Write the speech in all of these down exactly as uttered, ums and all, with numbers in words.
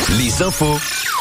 Les infos.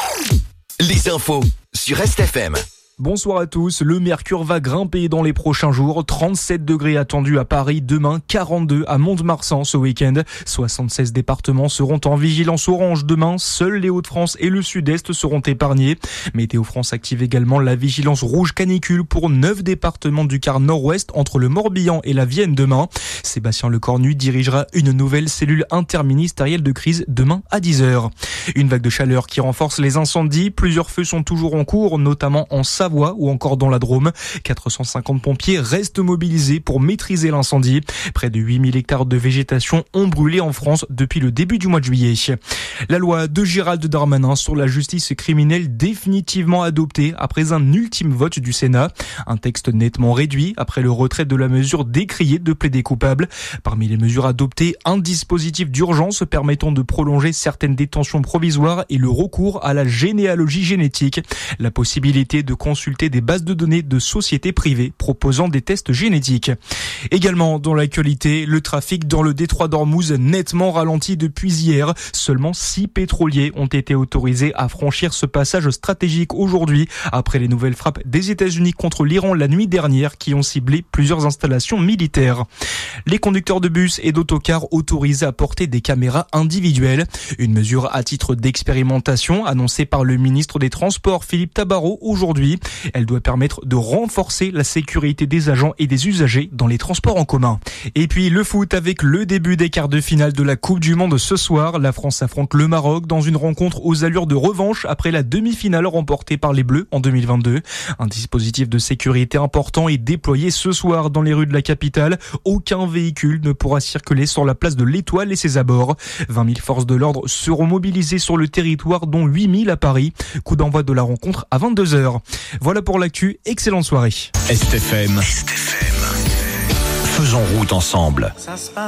Les infos sur Rest F M. Bonsoir à tous, le mercure va grimper dans les prochains jours, trente-sept degrés attendus à Paris demain, quarante-deux à Mont-de-Marsan ce week-end. soixante-seize départements seront en vigilance orange demain, seuls les Hauts-de-France et le Sud-Est seront épargnés. Météo France active également la vigilance rouge canicule pour neuf départements du quart nord-ouest entre le Morbihan et la Vienne demain. Sébastien Lecornu dirigera une nouvelle cellule interministérielle de crise demain à dix heures. Une vague de chaleur qui renforce les incendies, plusieurs feux sont toujours en cours, notamment en Savoie ou encore dans la Drôme. quatre cent cinquante pompiers restent mobilisés pour maîtriser l'incendie. Près de huit mille hectares de végétation ont brûlé en France depuis le début du mois de juillet. La loi de Gérald Darmanin sur la justice criminelle définitivement adoptée après un ultime vote du Sénat. Un texte nettement réduit après le retrait de la mesure décriée de plaider coupable. Parmi les mesures adoptées, un dispositif d'urgence permettant de prolonger certaines détentions provisoires et le recours à la généalogie génétique. La possibilité de consulter des bases de données de sociétés privées proposant des tests génétiques. Également dans l'actualité, le trafic dans le détroit d'Ormuz nettement ralenti depuis hier. Seulement six pétroliers ont été autorisés à franchir ce passage stratégique aujourd'hui après les nouvelles frappes des États-Unis contre l'Iran la nuit dernière qui ont ciblé plusieurs installations militaires. Les conducteurs de bus et d'autocars autorisés à porter des caméras individuelles. Une mesure à titre d'expérimentation annoncée par le ministre des Transports Philippe Tabarot aujourd'hui. Elle doit permettre de renforcer la sécurité des agents et des usagers dans les transports en commun. Et puis le foot avec le début des quarts de finale de la Coupe du Monde ce soir. La France affronte le Maroc dans une rencontre aux allures de revanche après la demi-finale remportée par les Bleus en deux mille vingt-deux. Un dispositif de sécurité important est déployé ce soir dans les rues de la capitale. Aucun véhicule ne pourra circuler sur la place de l'Étoile et ses abords. vingt mille forces de l'ordre seront mobilisées sur le territoire, dont huit mille à Paris. Coup d'envoi de la rencontre à vingt-deux heures. Voilà pour l'actu, excellente soirée. Rest F M. Faisons route ensemble.